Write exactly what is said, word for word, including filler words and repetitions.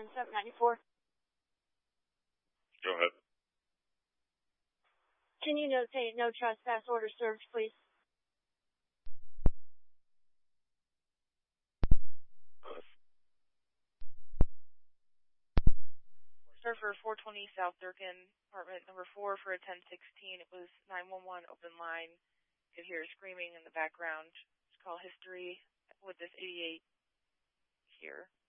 seven ninety-four. Go ahead. Can you notate no trespass order served, please? Sir, for four twenty South Durkin, apartment number four for a ten sixteen. It was nine one one open line. You could hear screaming in the background. It's called history with this eighty-eight here.